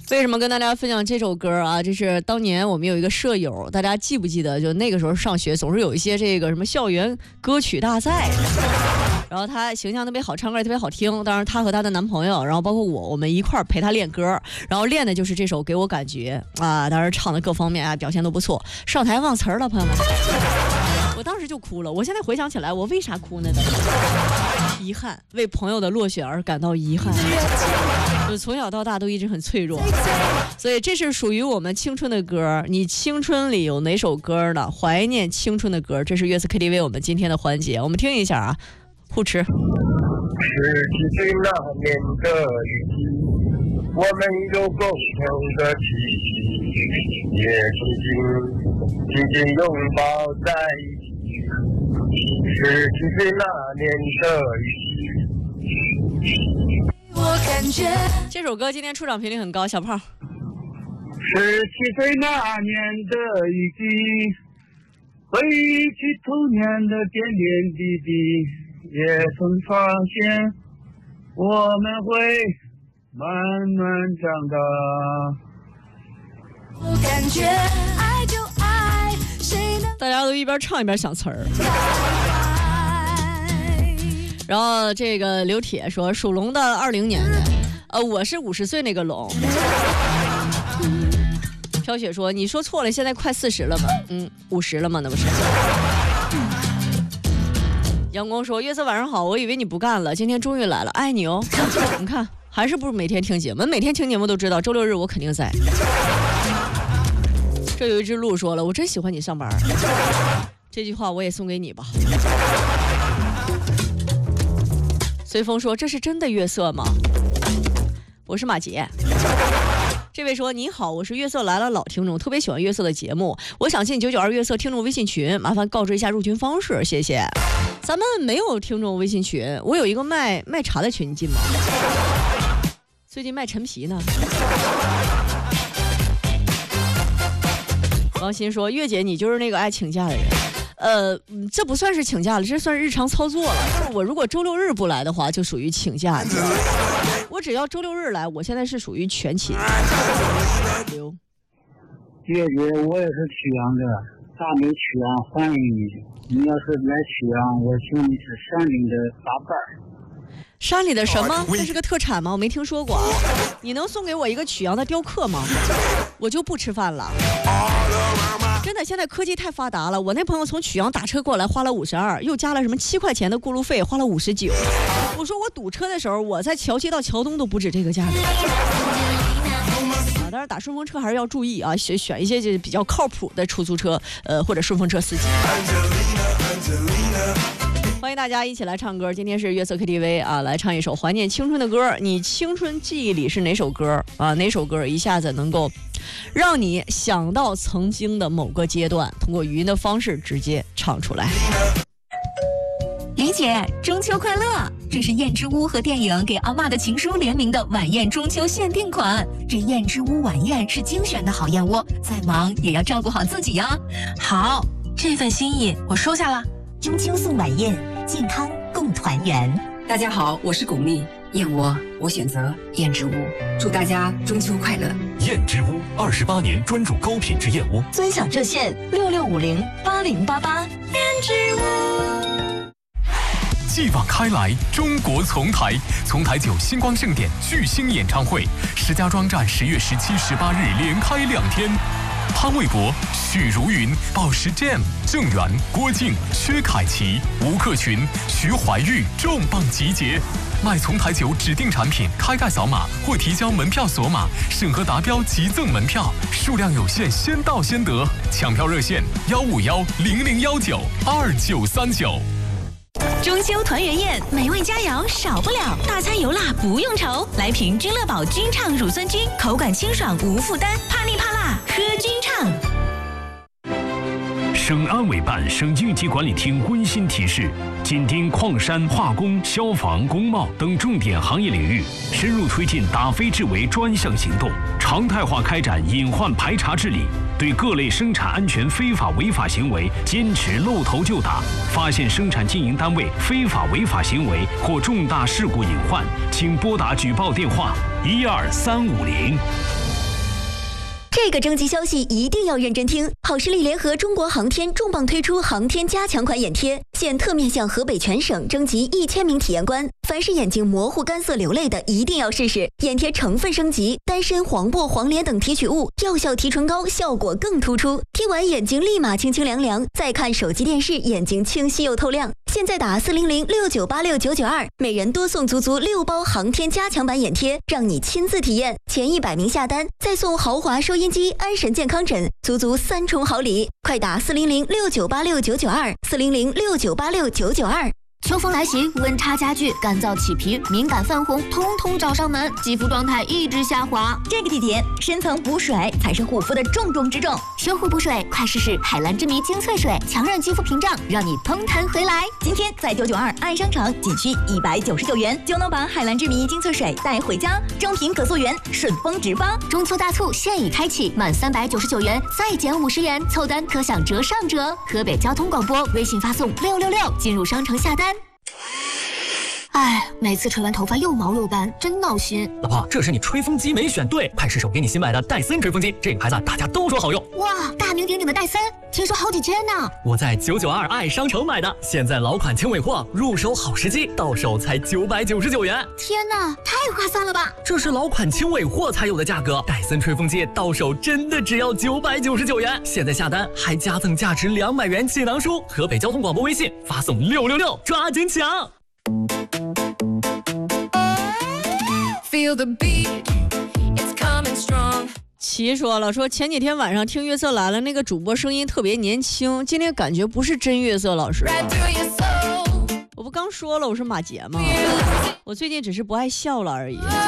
为什么跟大家分享这首歌啊？这是当年我们有一个舍友，大家记不记得？就那个时候上学总是有一些这个什么校园歌曲大赛，然后她形象特别好，唱歌也特别好听。当然她和她的男朋友，然后包括我们一块儿陪她练歌，然后练的就是这首《给我感觉》啊。当然唱的各方面啊表现都不错，上台忘词儿了，朋友们。我当时就哭了，我现在回想起来，我为啥哭呢？遗憾，为朋友的落选而感到遗憾。我从小到大都一直很脆弱，所以这是属于我们青春的歌。你青春里有哪首歌呢？怀念青春的歌，这是月色 KTV 我们今天的环节，我们听一下啊，互持。 17岁那年的雨季，我们有共同的记忆，也紧紧拥抱在一起。17岁那年的雨季， 我感觉这首歌今天出场频率很高，小胖。 17岁那年的雨季，回忆起童年的点点滴滴，也曾发现我们会慢慢长大。 我感觉爱就爱，谁能大家都一边唱一边想词儿。然后这个刘铁说属龙的20年的，我是50岁那个龙。飘雪说你说错了，现在快40了嘛，50了嘛，那不是。阳光说月色晚上好，我以为你不干了，今天终于来了，爱你哦。你看还是不如每天听节目，每天听节目都知道周六日我肯定在。这有一只鹿说了，我真喜欢你上班，这句话我也送给你吧。随风说这是真的月色吗？我是马杰。这位说你好，我是月色来了老听众，特别喜欢月色的节目，我想进992月色听众微信群，麻烦告知一下入群方式，谢谢。咱们没有听众微信群，我有一个卖茶的群，你进吗？最近卖陈皮呢。王鑫说月姐你就是那个爱请假的人。这不算是请假了，这算日常操作了。就是我如果周六日不来的话，就属于请假。我只要周六日来，我现在是属于全勤。 月姐，我也是曲阳的，大美曲阳欢迎你。你要是来曲阳，我请你吃山里的大瓣儿。 山里的什么？这是个特产吗？我没听说过。你能送给我一个曲阳的雕刻吗？我就不吃饭了。真的，现在科技太发达了。我那朋友从曲阳打车过来花了52，又加了什么7块钱的过路费，花了59。我说我堵车的时候，我在桥西到桥东都不止这个价格。当然打顺风车还是要注意啊，选一些就是比较靠谱的出租车，或者顺风车司机。欢迎大家一起来唱歌，今天是月色 KTV 啊，来唱一首怀念青春的歌。你青春记忆里是哪首歌啊？哪首歌一下子能够让你想到曾经的某个阶段，通过语音的方式直接唱出来。 李姐，中秋快乐！这是燕之屋和电影《给阿嬷的情书》联名的晚宴中秋限定款。这燕之屋晚宴是精选的好燕窝，再忙也要照顾好自己呀。 好，这份心意我收下了。 中秋送晚宴，健康共团圆。 大家好，我是巩俐，燕窝我选择燕之屋，祝大家中秋快乐。 燕之屋28年专注高品质燕窝， 尊享热线66508088。 燕之屋。 继往开来，中国丛台9星光盛典巨星演唱会，石家庄站10月17、18日连开2天。潘玮柏、许茹芸、宝石 Jam、郑源、郭靖、薛凯琪、吴克群、徐怀钰重磅集结。买丛台酒指定产品，开盖扫码或提交门票锁码，审核达标即赠门票，数量有限，先到先得。抢票热线15100192939。 中秋团圆宴，美味佳肴少不了，大餐油辣不用愁。来瓶君乐宝君畅乳酸菌，口感清爽无负担，怕腻怕辣喝君畅。 省安委办、省应急管理厅温馨提示：紧盯矿山、化工、消防、工贸等重点行业领域，深入推进打非治为专项行动，常态化开展隐患排查治理。对各类生产安全非法违法行为坚持露头就打，发现生产经营单位非法违法行为或重大事故隐患，请拨打举报电话12350。 这个征集消息一定要认真听。好视力联合中国航天重磅推出航天加强款眼贴，现特面向河北全省征集1000名体验官，凡是眼睛模糊、干涩、流泪的，一定要试试。眼贴成分升级，丹参、黄柏、黄连等提取物，药效提纯高，效果更突出。贴完眼睛立马清清凉凉，再看手机电视，眼睛清晰又透亮。现在打40069869992，每人多送足6包航天加强版眼贴，让你亲自体验。前100名下单，再送豪华收音机、安神健康枕，足3重好礼。快打400698699240069869992。 秋风来袭，温差加剧，干燥起皮，敏感泛红，通通找上门，肌肤状态一直下滑。 这个季节，深层补水才是护肤的重中之重。 修护补水，快试试海蓝之谜精粹水，强韧肌肤屏障，让你蓬弹回来。 今天在992爱商场仅需199元就能把海蓝之谜精粹水带回家，正品可溯源，顺丰直发。 中秋大促现已开启，满399元再减50元，凑单可享折上折。河北交通广播微信发送666进入商城下单。哎，每次吹完头发又毛又干，真闹心。 老婆，这是你吹风机没选对，快试手给你新买的戴森吹风机，这个牌子大家都说好用。 哇，大名鼎鼎的戴森，听说好几千呢。 我在992爱商城买的，现在老款轻尾货，入手好时机，到手才999元。 天哪，太划算了吧！ 这是老款轻尾货才有的价格，戴森吹风机到手真的只要999元。现在下单还加赠价值200元气囊书。河北交通广播微信发送666，抓紧抢。 Feel the beat, it's coming strong. 齐说了，说前几天晚上听月色来了，那个主播声音特别年轻，今天感觉不是真月色老师。我不刚说了我是马杰吗？我最近只是不爱笑了而已。